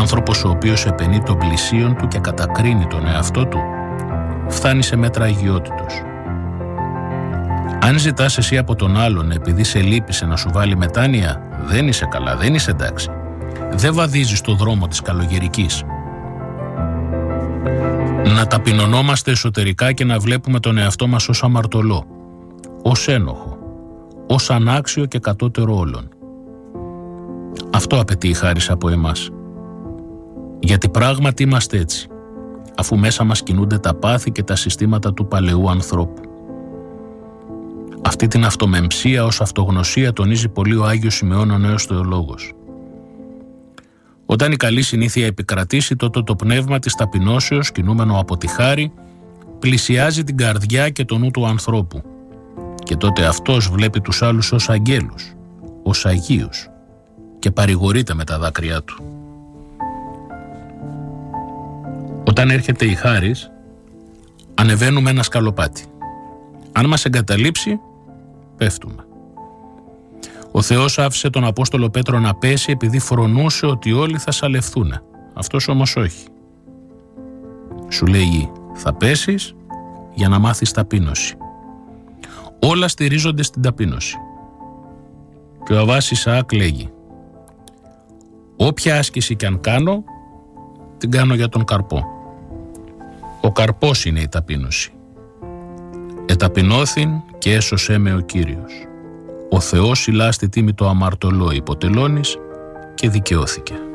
άνθρωπος ο οποίος επενεί τον πλησίον του και κατακρίνει τον εαυτό του, φτάνει σε μέτρα αγιότητος. Αν ζητάς εσύ από τον άλλον επειδή σε λύπησε να σου βάλει μετάνοια, δεν είσαι καλά, δεν είσαι εντάξει. Δεν βαδίζεις το δρόμο της καλογερικής. Να ταπεινωνόμαστε εσωτερικά και να βλέπουμε τον εαυτό μας ως αμαρτωλό, ως ένοχο, ως ανάξιο και κατώτερο όλων. Αυτό απαιτεί η χάρις από εμάς. Γιατί πράγματι είμαστε έτσι, αφού μέσα μας κινούνται τα πάθη και τα συστήματα του παλαιού ανθρώπου. Αυτή την αυτομεμψία ως αυτογνωσία τονίζει πολύ ο Άγιος Σημεών ο Νέος Θεολόγος. Όταν η καλή συνήθεια επικρατήσει, τότε το πνεύμα της ταπεινώσεως, κινούμενο από τη χάρη, πλησιάζει την καρδιά και το νου του ανθρώπου. Και τότε αυτός βλέπει τους άλλους ως αγγέλους, ως αγίους και παρηγορείται με τα δάκρυά του. Όταν έρχεται η χάρις, ανεβαίνουμε ένα σκαλοπάτι. Αν μας εγκαταλείψει, πέφτουμε. Ο Θεός άφησε τον Απόστολο Πέτρο να πέσει επειδή φρονούσε ότι όλοι θα σαλευθούν. Αυτός όμως όχι. Σου λέγει, θα πέσεις για να μάθεις ταπείνωση. Όλα στηρίζονται στην ταπείνωση. Και ο Αββάς Ισαάκ λέγει, όποια άσκηση κι αν κάνω, την κάνω για τον καρπό. Ο καρπός είναι η ταπείνωση. Εταπεινώθην και έσωσέ με ο Κύριος. Ο Θεός ηλά στη τίμη το αμαρτωλό υποτελώνεις και δικαιώθηκε.